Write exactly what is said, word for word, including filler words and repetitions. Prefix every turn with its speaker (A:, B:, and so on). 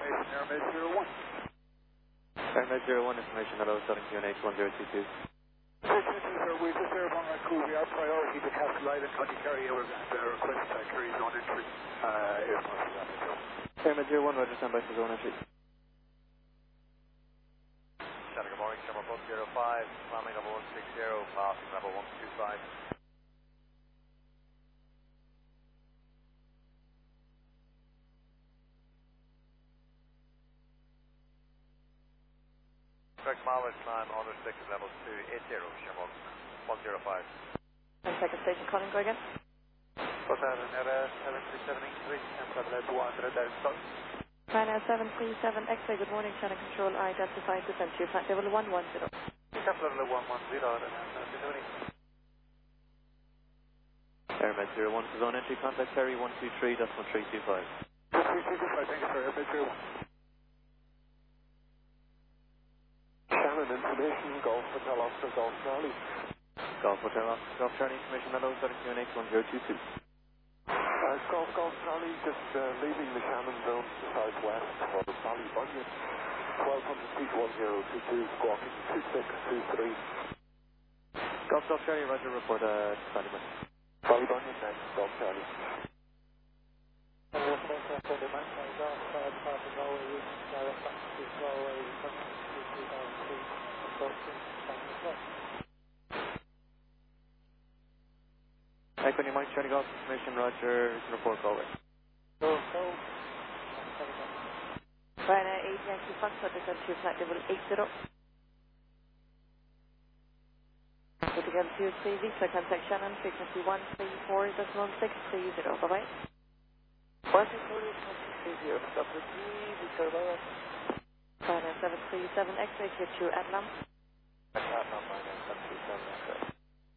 A: information, Airmed zero one.
B: Airmed zero one, information, hello, Southern Q N H one zero two two.
A: zero two two, sir, we're just airborne on crew. We are priority to Castle Island, County Kerry, our uh, request to carry zone entry. Uh, air force rapid.
B: Airmed zero one, Roger, stand by for zone entry.
C: Shannon, good morning, Summer Bus zero five, climbing level one six zero, passing level one two five. Correct mileage climb on restricted level two eight zero, Shamrock one zero five.
D: And second station calling, go again.
C: Bus out in Eva seven three seven eight three, and seven eight one hundred down south.
D: China seven three seven X-ray, good morning, China Control, I identified descent to flight level one one zero.
C: Capital level one one zero, and uh,
B: Airmed zero one for zone entry, contact Kerry one two three, decimal three two five.
A: three two five, thank you, sir, Airmed zero one.
E: Shannon, information, Golf Hotel Oscar, Golf Charlie.
B: Golf Hotel Oscar, Golf Charlie, information, hello, Southern Q N H one zero two two.
E: Uh, Golf Golf Charlie, just uh, leaving the Shannon zone to the southwest for the Ballybunion. twelve hundred feet one zero two two, squawking two six two three.
B: Golf Golf Charlie, Roger, report, uh, Ballybunion.
E: Ballybunion next, Golf Charlie.
B: Equity Mike, Charlie Golf, information, Roger, report, call it.
D: China eight Yankee Foxtrot, descent to flight level eight zero. Good again to three Visa, contact Shannon, frequency one three four decimal six three zero, bye bye.
E: one two four three zero, W three, Victor Lower.
D: China seven three seven X-ray, clear to Atlam.